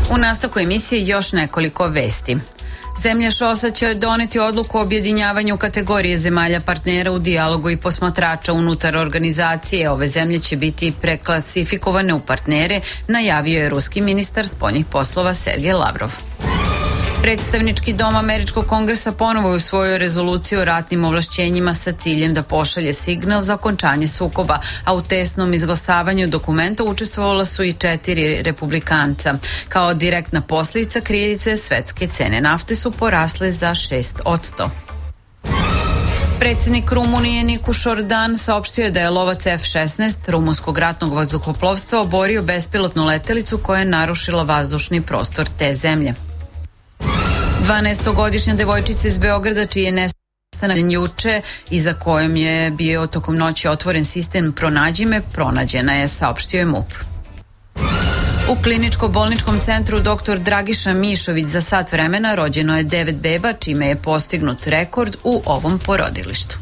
U nastavku emisije još nekoliko vesti. Zemlja ŠOS-a će doneti odluku o objedinjavanju kategorije zemalja partnera u dijalogu i posmatrača unutar organizacije. Ove zemlje će biti preklasifikovane u partnere, najavio je ruski ministar spoljnih poslova Sergej Lavrov. Predstavnički dom Američkog kongresa ponovo je usvojio rezoluciju o ratnim ovlašćenjima sa ciljem da pošalje signal za okončanje sukoba, a u tesnom izglasavanju dokumenta učestvovala su i 4 republikanca. Kao direktna posljedica krize svetske cene nafte su porasle za 6%. Predsjednik Rumunije Nikuš Ordan saopštio je da je lovac F-16 rumunskog ratnog vazduhoplovstva oborio bespilotnu letelicu koja je narušila vazdušni prostor te zemlje. 12-godišnja devojčica iz Beograda čiji je nestanak juče i za kojom je bio tokom noći otvoren sistem Pronađi me, pronađena je, saopštio je MUP. U kliničko-bolničkom centru dr. Dragiša Mišović za sat vremena rođeno je 9 beba, čime je postignut rekord u ovom porodilištu.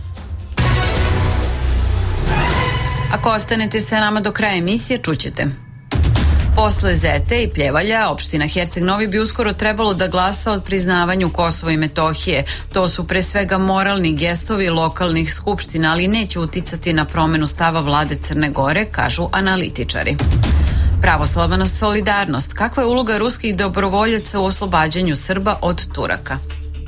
Ako ostanete sa nama do kraja emisije, čućete. Posle Zete i Pljevalja, opština Herceg Novi bi uskoro trebalo da glasa o priznavanju Kosova i Metohije. To su pre svega moralni gestovi lokalnih skupština, ali neće uticati na promenu stava vlade Crne Gore, kažu analitičari. Pravoslavna solidarnost. Kakva je uloga ruskih dobrovoljaca u oslobađanju Srba od Turaka?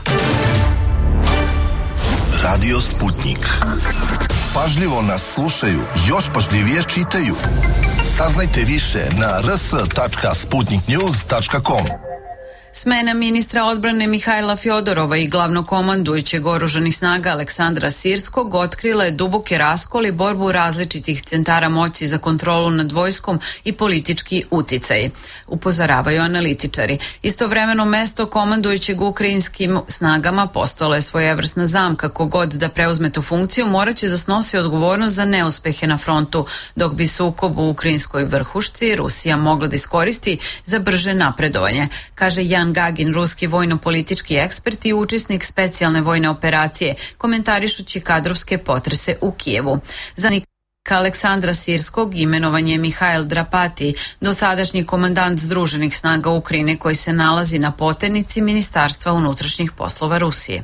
Radio Sputnik. Pažljivo nas slušaju, još pažljivije čitaju. Saznajte više na rs.sputniknews.com. Smena ministra odbrane Mihajla Fjodorova i glavnokomandujućeg oružanih snaga Aleksandra Sirskog otkrila je duboke raskol i borbu različitih centara moći za kontrolu nad vojskom i politički uticaj, upozoravaju analitičari. Istovremeno mesto komandujućeg ukrajinskim snagama postalo je svojevrsna zamka. Kogod da preuzme tu funkciju moraće da snosi odgovornost za neuspehe na frontu, dok bi sukob u ukrajinskoj vrhušci Rusija mogla da iskoristi za brže napredovanje, kaže Jan Gagin, ruski vojno-politički ekspert i učesnik specijalne vojne operacije, komentarišući kadrovske potrese u Kijevu. Za Aleksandra Sirskog imenovan je Mihajl Drapati, dosadašnji komandant Združenih snaga Ukrajine koji se nalazi na poternici Ministarstva unutrašnjih poslova Rusije.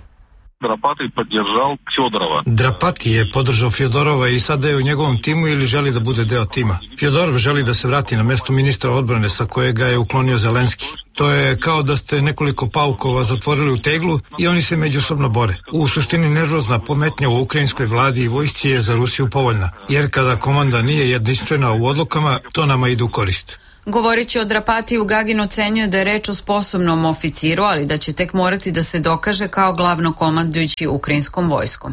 Drapati je podržao Fjodorova i sada je u njegovom timu ili želi da bude deo tima. Fjodorov želi da se vrati na mesto ministra odbrane sa kojega je uklonio Zelenski. To je kao da ste nekoliko paukova zatvorili u teglu i oni se međusobno bore. U suštini nervozna pometnja u ukrajinskoj vladi i vojsci je za Rusiju povoljna, jer kada komanda nije jedinstvena u odlukama, to nama ide u korist. Govoreći o Drapatiju, Gagin ocenjuje da je reč o sposobnom oficiru, ali da će tek morati da se dokaže kao glavnokomandujući ukrajinskom vojskom.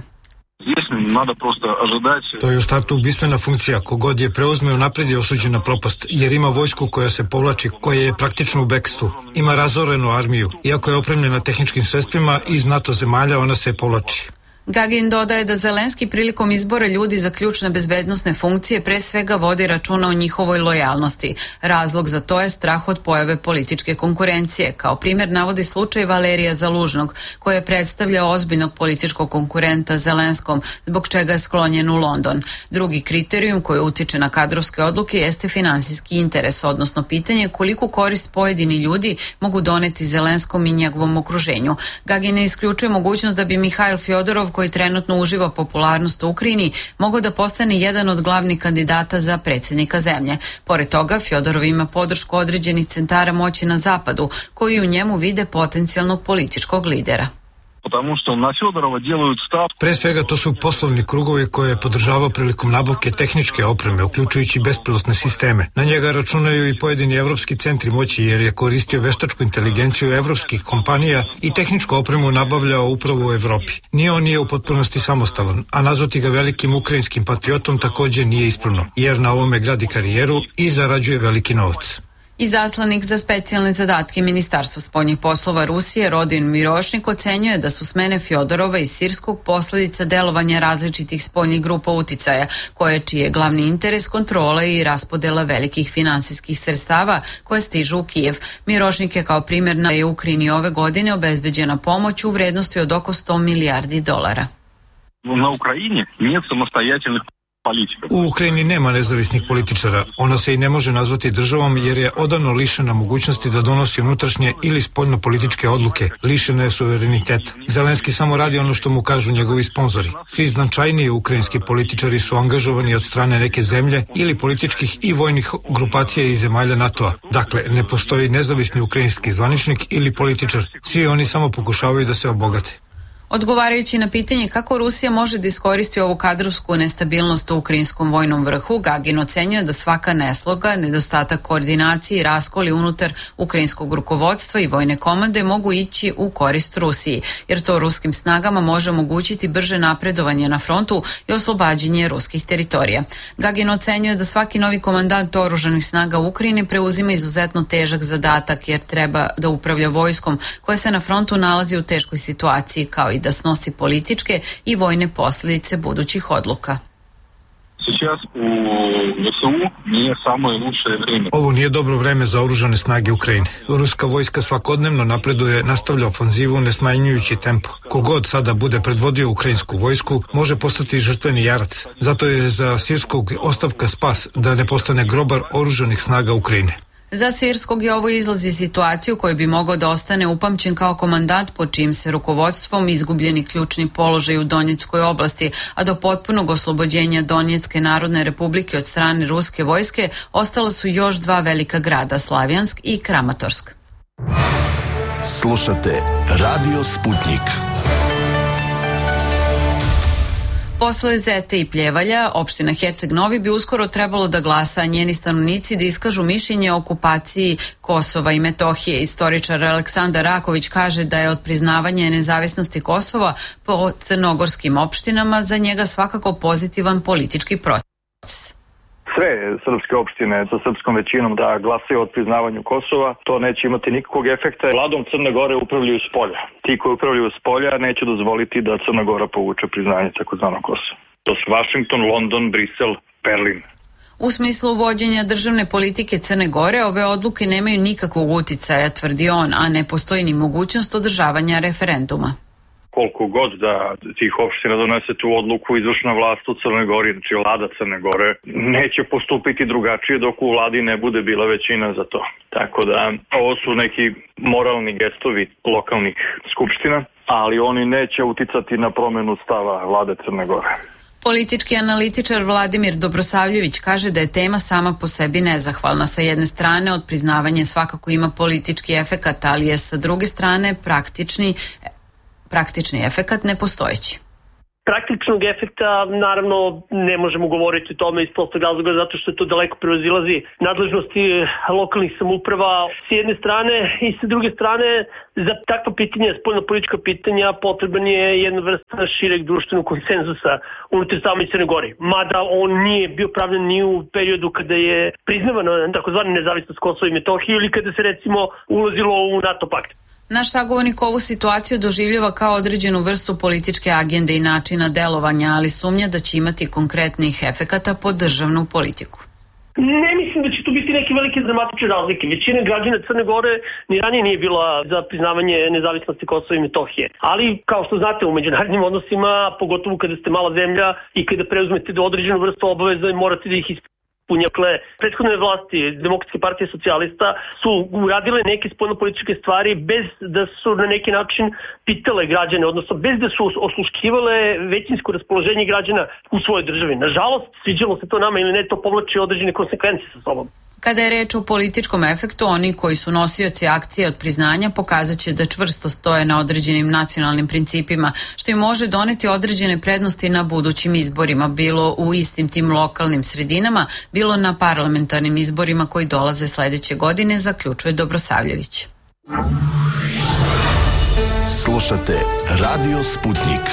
To je u startu ubistvena funkcija. Kogod je preuzme unapred je osuđen na propast, jer ima vojsku koja se povlači, koja je praktično u bekstvu. Ima razorenu armiju. Iako je opremljena tehničkim sredstvima iz NATO zemalja, ona se povlači. Gagin dodaje da Zelenski prilikom izbora ljudi za ključne bezbednosne funkcije pre svega vodi računa o njihovoj lojalnosti. Razlog za to je strah od pojave političke konkurencije. Kao primjer navodi slučaj Valerija Zalužnog, koji je predstavljao ozbiljnog političkog konkurenta Zelenskom, zbog čega je sklonjen u London. Drugi kriterijum koji utiče na kadrovske odluke jeste finansijski interes, odnosno pitanje koliko korist pojedini ljudi mogu doneti Zelenskom i njegovom okruženju. Gagin ne isključuje mogućnost da bi Mihajl Fjodorov, koji trenutno uživa popularnost u Ukrajini, mogao da postane jedan od glavnih kandidata za predsjednika zemlje. Pored toga, Fjodorov ima podršku određenih centara moći na zapadu, koji u njemu vide potencijalnog političkog lidera. Pre svega to su poslovni krugovi koje je podržavao prilikom nabavke tehničke opreme, uključujući bespilotne sisteme. Na njega računaju i pojedini evropski centri moći, jer je koristio veštačku inteligenciju evropskih kompanija i tehničku opremu nabavljao upravo u Evropi. Ni on nije u potpunosti samostalan, a nazvati ga velikim ukrajinskim patriotom također nije ispravno, jer na ovome gradi karijeru i zarađuje veliki novac. Izaslanik za specijalne zadatke Ministarstva spoljnih poslova Rusije Rodin Mirošnik ocenjuje da su smene Fjodorova i Sirskog posljedica delovanja različitih spoljnih grupa uticaja, čiji je glavni interes kontrola i raspodela velikih finansijskih sredstava koje stižu u Kijev. Mirošnik je kao primjer da je Ukrajini ove godine obezbeđena pomoć u vrednosti od oko $100 milijardi. Na Ukrajini nije samoстоятельnih U Ukrajini nema nezavisnih političara. Ona se i ne može nazvati državom jer je odavno lišena mogućnosti da donosi unutrašnje ili spoljno političke odluke. Lišena je suvereniteta. Zelenski samo radi ono što mu kažu njegovi sponzori. Svi značajniji ukrajinski političari su angažovani od strane neke zemlje ili političkih i vojnih grupacija iz zemalja NATO-a. Dakle, ne postoji nezavisni ukrajinski zvaničnik ili političar. Svi oni samo pokušavaju da se obogate. Odgovarajući na pitanje kako Rusija može da iskoristi ovu kadrovsku nestabilnost u ukrajinskom vojnom vrhu, Gagin ocenjuje da svaka nesloga, nedostatak koordinacije i raskoli unutar ukrajinskog rukovodstva i vojne komande mogu ići u korist Rusiji, jer to ruskim snagama može omogućiti brže napredovanje na frontu i oslobađanje ruskih teritorija. Gagin ocenjuje da svaki novi komandant oružanih snaga u Ukrajini preuzima izuzetno težak zadatak jer treba da upravlja vojskom koja se na frontu nalazi u teškoj situaciji, kao i da snosi političke i vojne posljedice budućih odluka. Ovo nije dobro vreme za oružane snage Ukrajine. Ruska vojska svakodnevno napreduje, nastavlja ofanzivu ne smanjujući tempo. Kogod sada bude predvodio ukrajinsku vojsku može postati žrtveni jarac. Zato je za Sirskog ostavka spas da ne postane grobar oružanih snaga Ukrajine. Za Sirskog je ovo izlaz iz situacije u kojoj bi mogao da ostane upamćen kao komandant pod čijim se rukovodstvom izgubljeni ključni položaj u Donjeckoj oblasti, a do potpunog oslobođenja Donjecke narodne republike od strane ruske vojske ostala su još dva velika grada, Slavjansk i Kramatorsk. Slušate Radio Sputnik. Posle Zete i Pljevalja, opština Herceg Novi bi uskoro trebalo da glasa, a njeni stanovnici da iskažu mišljenje o okupaciji Kosova i Metohije. Istoričar Aleksandar Raković kaže da je od priznavanja nezavisnosti Kosova po crnogorskim opštinama za njega svakako pozitivan politički proces. Sve srpske opštine sa srpskom većinom da glasaju od priznavanju Kosova, to neće imati nikakvog efekta. Vladom Crne Gore upravljaju s polja. Ti koji upravljaju s polja neće dozvoliti da Crna Gora povuče priznanje takozvanog Kosova. To su Vašington, London, Brisel, Berlin. U smislu vođenja državne politike Crne Gore, ove odluke nemaju nikakvog uticaja, tvrdi on, a ne postoji ni mogućnost održavanja referenduma. Koliko god da tih opština donese tu odluku, izvršna vlast u Crnoj Gori, znači vlada Crne Gore, neće postupiti drugačije dok u vladi ne bude bila većina za to. Tako da ovo su neki moralni gestovi lokalnih skupština, ali oni neće uticati na promenu stava vlade Crne Gore. Politički analitičar Vladimir Dobrosavljević kaže da je tema sama po sebi nezahvalna. Sa jedne strane, od priznavanja svakako ima politički efekat, ali je sa druge strane praktični efekat nepostojeći. Praktičnog efekta naravno ne možemo govoriti o tome iz prostog razloga zato što to daleko prevazilazi nadležnosti lokalnih samouprava s jedne strane i sa druge strane za takva pitanja, spoljnopolitička pitanja potreban je jedna vrsta šireg društvenog konsenzusa unutar same Crne Gore. Mada on nije bio pravljen ni u periodu kada je priznavana takozvana nezavisnost Kosova i Metohije ili kada se recimo ulazilo u NATO pakt. Naš sagovornik ovu situaciju doživljava kao određenu vrstu političke agende i načina delovanja, ali sumnja da će imati konkretnih efekata po državnu politiku. Ne mislim da će tu biti neke velike dramatične razlike. Većina građana Crne Gore ni ranije nije bila za priznavanje nezavisnosti Kosova i Metohije. Ali, kao što znate, u međunarodnim odnosima, pogotovo kada ste mala zemlja i kada preuzmete do određenu vrstu obaveza i morate da ih ispunite. Dakle, prethodne vlasti Demokratske partije socijalista su uradile neke spoljnopolitičke stvari bez da su na neki način pitale građane, odnosno bez da su osluškivale većinsko raspoloženje građana u svojoj državi. Nažalost, sviđalo se to nama ili ne, to povlači određene konsekvencije sa sobom. Kada je reč o političkom efektu, oni koji su nosioci akcije od priznanja pokazat će da čvrsto stoje na određenim nacionalnim principima, što im može doneti određene prednosti na budućim izborima, bilo u istim tim lokalnim sredinama, bilo na parlamentarnim izborima koji dolaze sledeće godine, zaključuje Dobrosavljević. Slušate Radio Sputnik.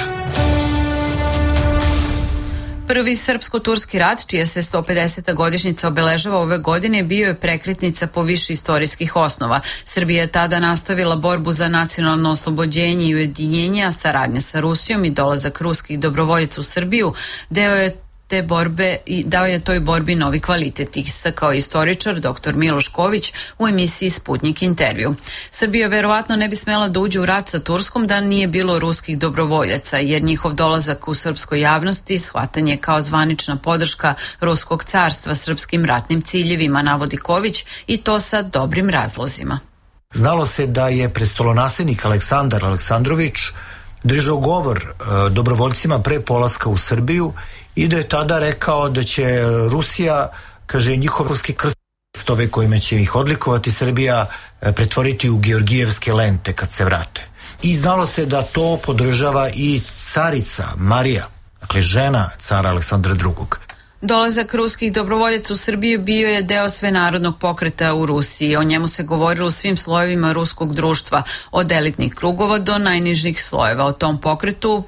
Prvi srpsko-turski rat, čija se 150. godišnjica obeležava ove godine, bio je prekretnica po više istorijskih osnova. Srbija je tada nastavila borbu za nacionalno oslobođenje i ujedinjenje, a saradnja sa Rusijom i dolazak ruskih dobrovoljaca u Srbiju deo je dao je toj borbi novi kvalitet, istakao istoričar dr. Miloš Ković u emisiji Sputnik intervju. Srbija verovatno ne bi smela da uđe u rat sa Turskom da nije bilo ruskih dobrovoljaca, jer njihov dolazak u srpskoj javnosti shvatan je kao zvanična podrška Ruskog carstva srpskim ratnim ciljevima, navodi Ković, i to sa dobrim razlozima. Znalo se da je prestolonaslednik Aleksandar Aleksandrović držao govor dobrovoljcima pre polaska u Srbiju i da je tada rekao da će Rusija, kaže, njihov ruski krstove kojima će ih odlikovati Srbija pretvoriti u georgijevske lente kad se vrate. I znalo se da to podržava i carica Marija, dakle žena cara Aleksandra II. Dolazak ruskih dobrovoljaca u Srbiju bio je deo svenarodnog pokreta u Rusiji. O njemu se govorilo u svim slojevima ruskog društva, od elitnih krugova do najnižih slojeva. O tom pokretu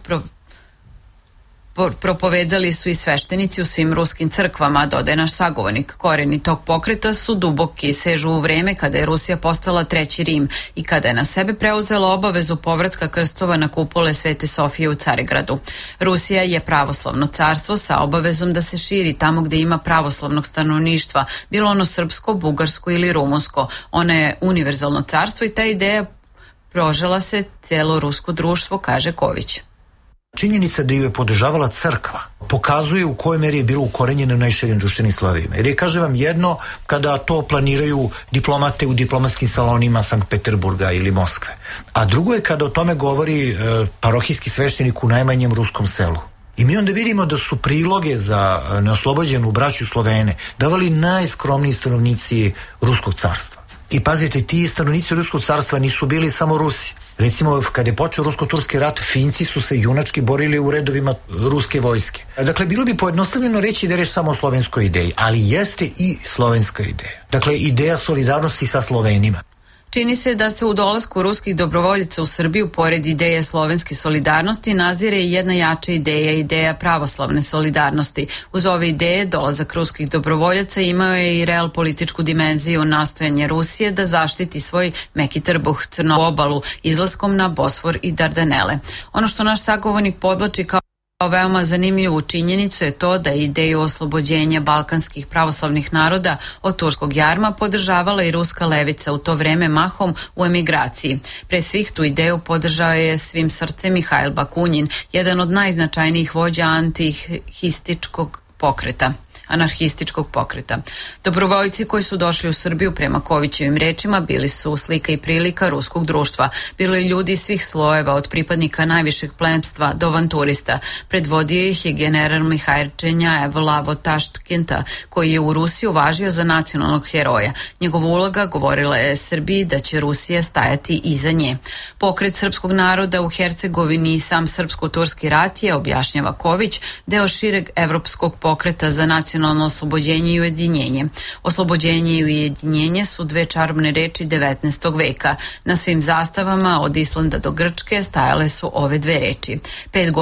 propovedali su i sveštenici u svim ruskim crkvama, dodaje naš sagovornik. Koreni tog pokreta su duboki, sežu u vreme kada je Rusija postala Treći Rim i kada je na sebe preuzela obavezu povratka krstova na kupole Svete Sofije u Carigradu. Rusija je pravoslavno carstvo sa obavezom da se širi tamo gde ima pravoslavnog stanovništva, bilo ono srpsko, bugarsko ili rumunsko. Ona je univerzalno carstvo i ta ideja prožela se celo rusko društvo, kaže Ković. Činjenica da ju je podržavala crkva pokazuje u kojoj meri je bilo ukorenjeno u najširim društvenim slojevima. Jer je, kaže vam, jedno kada to planiraju diplomate u diplomatskim salonima Sankt Peterburga ili Moskve, a drugo je kada o tome govori parohijski sveštenik u najmanjem ruskom selu. I mi onda vidimo da su priloge za neoslobođenu braću Slovene davali najskromniji stanovnici Ruskog carstva. I pazite, ti stanovnici Ruskog carstva nisu bili samo Rusi. Recimo, kada je počeo rusko-turski rat, Finci su se junački borili u redovima ruske vojske. Dakle, bilo bi pojednostavljeno reći da je reč samo o slovenskoj ideji, ali jeste i slovenska ideja. Dakle, ideja solidarnosti sa Slovenima. Čini se da se u dolasku ruskih dobrovoljaca u Srbiju, pored ideje slovenske solidarnosti, nazire i jedna jača ideja pravoslavne solidarnosti. Uz ove ideje, dolazak ruskih dobrovoljaca imao je i real političku dimenziju, nastojanje Rusije da zaštiti svoj meki trbuh, Crnu obalu, izlaskom na Bosfor i Dardanele. Ono što naš sagovornik podvlači kao veoma zanimljivu činjenicu je to da je ideju oslobođenja balkanskih pravoslavnih naroda od turskog jarma podržavala i ruska levica, u to vreme mahom u emigraciji. Pre svih tu ideju podržao je svim srcem Mihail Bakunin, jedan od najznačajnijih vođa anarhističkog pokreta. Dobrovoljci koji su došli u Srbiju, prema Kovićevim rečima, bili su slika i prilika ruskog društva. Bilo je ljudi svih slojeva, od pripadnika najvišeg plemstva do avanturista. Predvodio ih je general Mihajl Čenjajev Lavo Taštkenta, koji je u Rusiju važio za nacionalnog heroja. Njegova uloga govorila je Srbiji da će Rusija stajati iza nje. Pokret srpskog naroda u Hercegovini i sam srpsko-turski rat je, objašnjava Ković, deo šireg evropskog pokreta za nacionalno oslobođenje i ujedinjenje. Oslobođenje i ujedinjenje su dve čarobne reči 19. veka. Na svim zastavama od Islanda do Grčke stajale su ove dve reči.